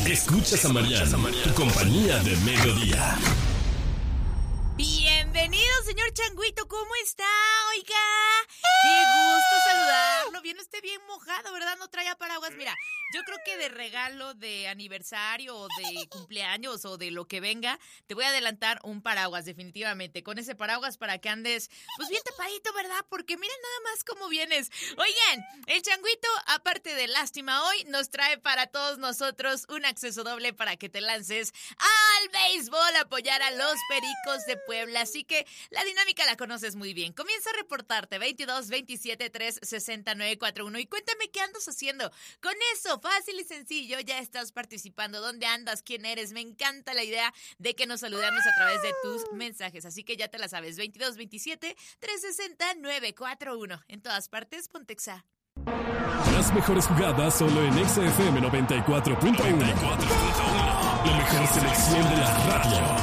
Escuchas a Mariana, tu compañía de mediodía. Bienvenido, señor Changuito, ¿cómo está? Oiga, qué gusto saludarlo. Viene usted bien mojado, ¿verdad? No traía paraguas. Mira, yo creo que de regalo, de aniversario, o de cumpleaños, o de lo que venga, te voy a adelantar un paraguas, definitivamente. Con ese paraguas para que andes, pues bien tapadito, ¿verdad? Porque miren nada más cómo vienes. Oigan, el Changuito, aparte de lástima hoy, nos trae para todos nosotros un acceso doble para que te lances al béisbol, a apoyar a los Pericos de Puebla. Así que la dinámica la conoces muy bien. Comienza a reportarte 22 27 3 60 941 y cuéntame qué andas haciendo. Con eso, fácil y sencillo, ya estás participando. ¿Dónde andas? ¿Quién eres? Me encanta la idea de que nos saludemos a través de tus mensajes. Así que ya te la sabes. 22 27 360 941. En todas partes, Pontexa. Las mejores jugadas solo en XFM 94.1. La mejor selección de la radio.